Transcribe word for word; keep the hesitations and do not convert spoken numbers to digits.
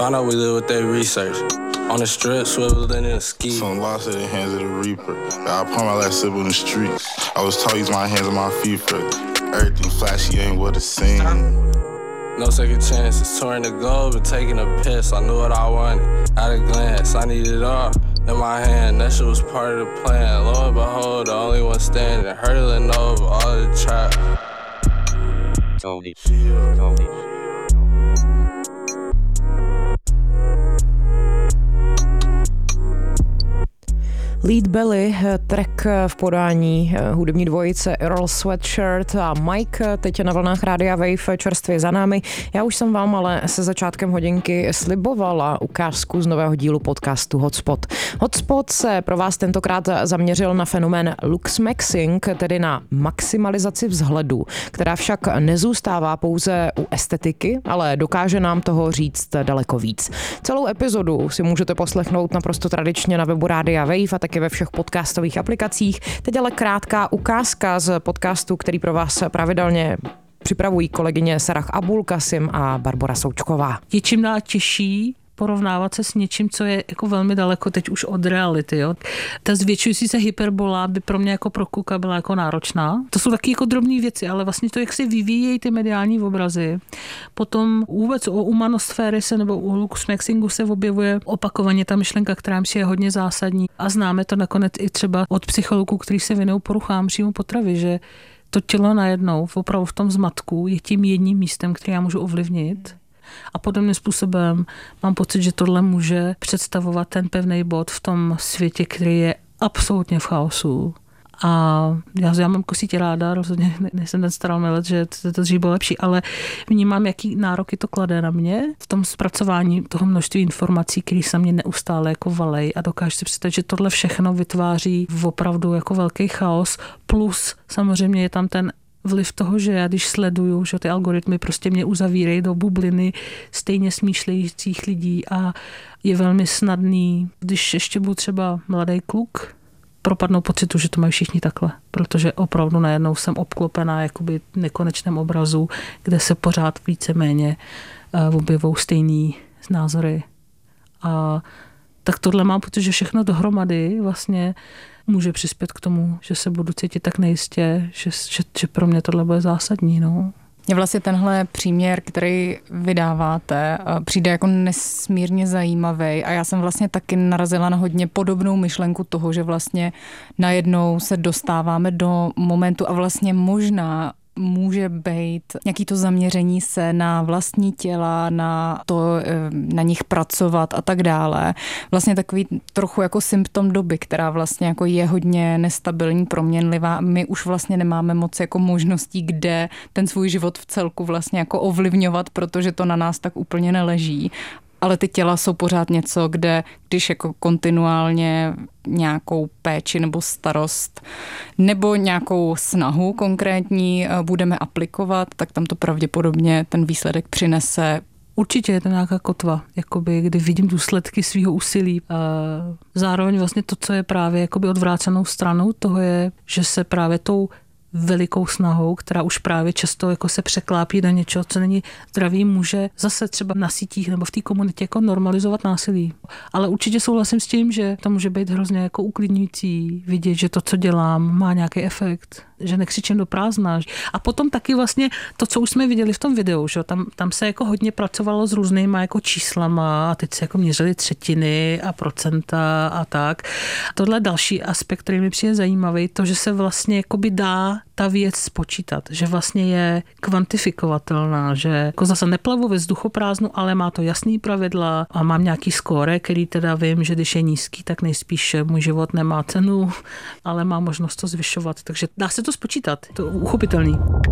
I know we live with their research. On the strip, swiveling in a ski. Some lost in the hands of the reaper. I put my last sip on the street. I was taught use my hands and my feet for everything flashy ain't what it seems. No second chances, touring the globe and taking a piss. I knew what I wanted at a glance. I needed it all in my hand. That shit was part of the plan. Lo and behold, the only one standing, hurdling over all the trap. Tony, Tony. Lead Belly, track v podání hudební dvojice Earl Sweatshirt a Mike, teď na vlnách Rádia Wave čerstvě za námi. Já už jsem vám ale se začátkem hodinky slibovala ukázku z nového dílu podcastu Hotspot. Hotspot se pro vás tentokrát zaměřil na fenomén luxmaxing, tedy na maximalizaci vzhledu, která však nezůstává pouze u estetiky, ale dokáže nám toho říct daleko víc. Celou epizodu si můžete poslechnout naprosto tradičně na webu Rádia Wave a taky ve všech podcastových aplikacích. Teď ale krátká ukázka z podcastu, který pro vás pravidelně připravují kolegyně Sarah Abulkasim a Barbora Součková. Je čím dál těžší porovnávat se s něčím, co je jako velmi daleko teď už od reality. Jo. Ta zvětšující se hyperbola by pro mě jako pro kluka byla jako náročná. To jsou taky jako drobné věci, ale vlastně to, jak se vyvíjejí ty mediální obrazy. Potom vůbec o humanosféry se nebo u luxmaxingu se objevuje opakovaně ta myšlenka, která je hodně zásadní. A známe to nakonec i třeba od psychologů, kteří se věnují poruchám příjmu potravy, že to tělo najednou opravdu v tom zmatku je tím jedním místem, který já můžu ovlivnit. A podobným způsobem mám pocit, že tohle může představovat ten pevný bod v tom světě, který je absolutně v chaosu. A já, já mám kosítě ráda, rozhodně nejsem ten starý milec, že to, to dřív bylo lepší, ale vnímám, jaký nároky to klade na mě v tom zpracování toho množství informací, které se mě neustále jako valej a dokážu si představit, že tohle všechno vytváří opravdu jako velký chaos, plus samozřejmě je tam ten vliv toho, že já když sleduju, že ty algoritmy prostě mě uzavírají do bubliny stejně smýšlejících lidí a je velmi snadný, když ještě budu třeba mladý kluk, propadnou pocitu, že to mají všichni takhle, protože opravdu najednou jsem obklopená jakoby nekonečném obrazu, kde se pořád víceméně uh, objevou stejný názory. A tak tohle mám pocit, že všechno dohromady vlastně může přispět k tomu, že se budu cítit tak nejistě, že, že, že pro mě tohle bude zásadní. No. Mně vlastně tenhle příměr, který vydáváte, přijde jako nesmírně zajímavý a já jsem vlastně taky narazila na hodně podobnou myšlenku toho, že vlastně najednou se dostáváme do momentu a vlastně možná může být nějaký to zaměření se na vlastní těla, na to, na nich pracovat a tak dále. Vlastně takový trochu jako symptom doby, která vlastně jako je hodně nestabilní, proměnlivá. My už vlastně nemáme moc jako možností, kde ten svůj život v celku vlastně jako ovlivňovat, protože to na nás tak úplně neleží. Ale ty těla jsou pořád něco, kde když jako kontinuálně nějakou péči nebo starost nebo nějakou snahu konkrétní budeme aplikovat, tak tam to pravděpodobně ten výsledek přinese. Určitě je to nějaká kotva, jakoby, kdy vidím důsledky svého úsilí. Zároveň vlastně to, co je právě jakoby odvrácenou stranou toho je, že se právě tou velikou snahou, která už právě často jako se překlápí do něčeho, co není zdravý, může zase třeba na sítích nebo v té komunitě jako normalizovat násilí. Ale určitě souhlasím s tím, že to může být hrozně jako uklidňující vidět, že to, co dělám, má nějaký efekt, že nekřičím do prázdna. A potom taky vlastně to, co už jsme viděli v tom videu, že tam, tam se jako hodně pracovalo s různýma jako číslama a teď se jako měřily třetiny a procenta a tak. Tohle další aspekt, který mi přijde zajímavý, to, že se vlastně jakoby dá ta věc spočítat, že vlastně je kvantifikovatelná, že jako zase neplavu ve vzduchoprázdnu, ale má to jasný pravidla a mám nějaký skóre, který teda vím, že když je nízký, tak nejspíš můj život nemá cenu, ale má možnost to zvyšovat. Takže dá se to spočítat, to je uchopitelný.